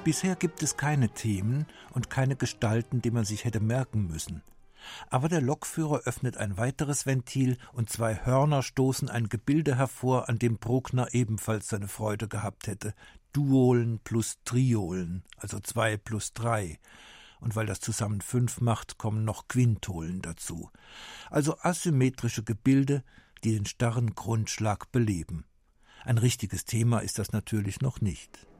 Bisher gibt es keine Themen und keine Gestalten, die man sich hätte merken müssen. Aber der Lokführer öffnet ein weiteres Ventil und 2 Hörner stoßen ein Gebilde hervor, an dem Bruckner ebenfalls seine Freude gehabt hätte. Duolen plus Triolen, also 2 plus 3. Und weil das zusammen 5 macht, kommen noch Quintolen dazu. Also asymmetrische Gebilde, die den starren Grundschlag beleben. Ein richtiges Thema ist das natürlich noch nicht.